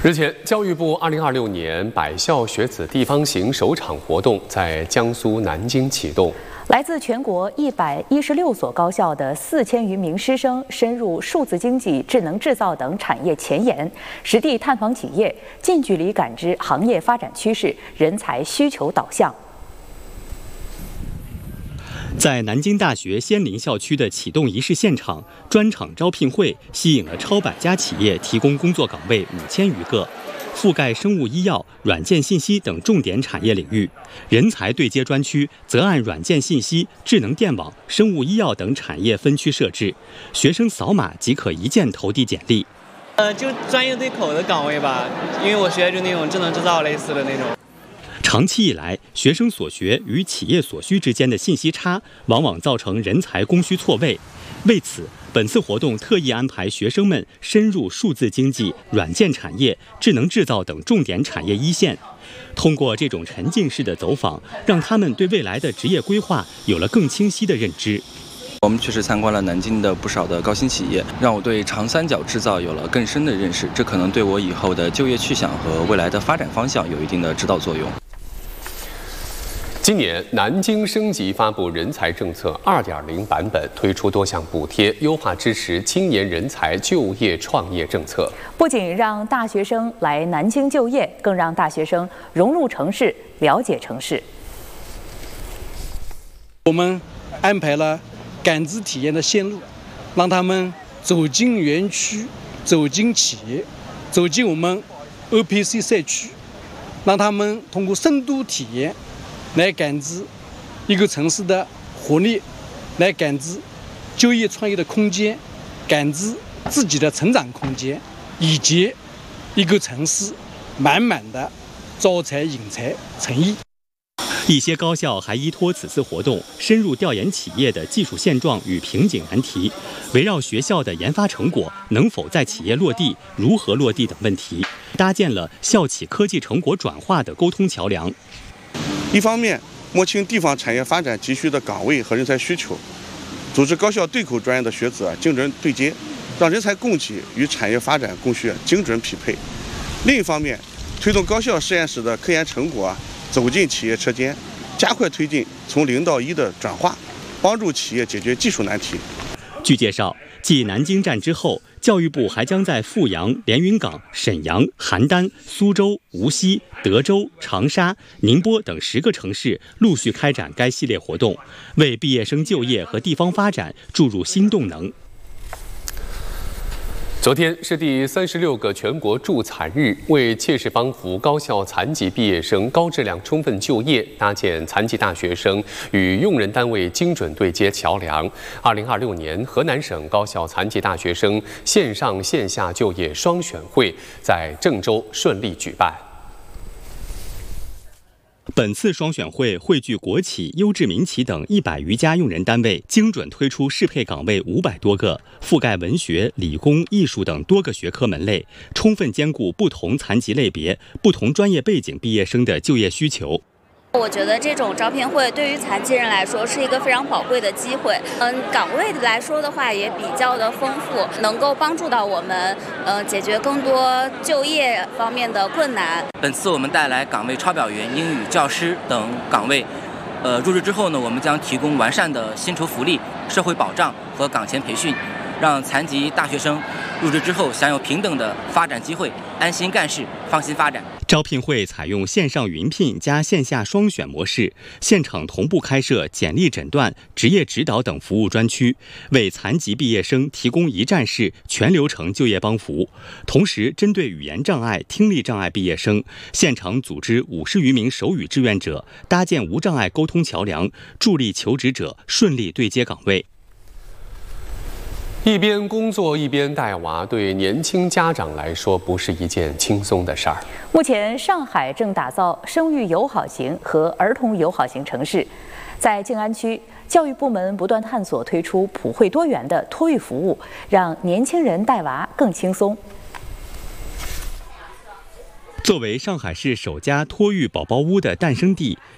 日前，教育部2026年百校学子地方行首场活动在江苏南京启动。 来自全国116所高校的4000余名师生深入数字经济、智能制造等产业前沿，实地探访企业，近距离感知行业发展趋势、人才需求导向。 在南京大学仙林校区的启动仪式现场，专场招聘会吸引了超100家企业提供工作岗位5000余个，覆盖生物医药、软件信息等重点产业领域。人才对接专区则按软件信息、智能电网、生物医药等产业分区设置，学生扫码即可一键投递简历。 就专业对口的岗位吧，因为我学的就那种智能制造类似的那种。 长期以来，学生所学与企业所需之间的信息差，往往造成人才供需错位。为此，本次活动特意安排学生们深入数字经济、软件产业、智能制造等重点产业一线。通过这种沉浸式的走访，让他们对未来的职业规划有了更清晰的认知。 我们确实参观了南京的不少的高新企业，让我对长三角制造有了更深的认识，这可能对我以后的就业去向和未来的发展方向有一定的指导作用。 今年，南京升级发布人才政策2.0版本，推出多项补贴，优化支持青年人才就业创业政策。 不仅让大学生来南京就业，更让大学生融入城市，了解城市。 我们安排了感知体验的线路，让他们走进园区，走进企业，走进我们 OPC 赛区，让他们通过深度体验来感知一个城市的活力，来感知就业创业的空间，感知自己的成长空间，以及一个城市满满的招才引才诚意。 一些高校还依托此次活动，深入调研企业的技术现状与瓶颈难题，围绕学校的研发成果能否在企业落地、如何落地等问题，搭建了校企科技成果转化的沟通桥梁。 一方面，摸清地方产业发展急需的岗位和人才需求，组织高校对口专业的学子精准对接，让人才供给与产业发展供需精准匹配。另一方面，推动高校实验室的科研成果走进企业车间，加快推进从0到1的转化，帮助企业解决技术难题。 据介绍，继南京站之后，教育部还将在阜阳、连云港、沈阳、邯郸、苏州、无锡、德州、长沙、宁波等10个城市陆续开展该系列活动，为毕业生就业和地方发展注入新动能。 昨天是第36个全国助残日，为切实帮扶高校残疾毕业生高质量充分就业，搭建残疾大学生与用人单位精准对接桥梁，2026年河南省高校残疾大学生线上线下就业双选会在郑州顺利举办。 本次双选会汇聚国企、优质民企等100余家用人单位，精准推出适配岗位500多个，覆盖文学、理工、艺术等多个学科门类，充分兼顾不同残疾类别、不同专业背景毕业生的就业需求。 我觉得这种招聘会对于残疾人来说是一个非常宝贵的机会。岗位来说的话也比较的丰富，能够帮助到我们解决更多就业方面的困难。 本次我们带来岗位抄表员、英语教师等岗位，入职之后呢，我们将提供完善的薪酬福利、社会保障和岗前培训，让残疾大学生入职之后享有平等的发展机会，安心干事，放心发展。 招聘会采用线上云聘加线下双选模式，现场同步开设简历诊断、职业指导等服务专区，为残疾毕业生提供一站式全流程就业帮扶。同时，针对语言障碍、听力障碍毕业生，现场组织50余名手语志愿者，搭建无障碍沟通桥梁，助力求职者顺利对接岗位。 一边工作一边带娃，对年轻家长来说不是一件轻松的事儿。 目前，上海正打造生育友好型和儿童友好型城市。在静安区，教育部门不断探索推出普惠多元的托育服务，让年轻人带娃更轻松。 作为上海市首家托育宝宝屋的诞生地，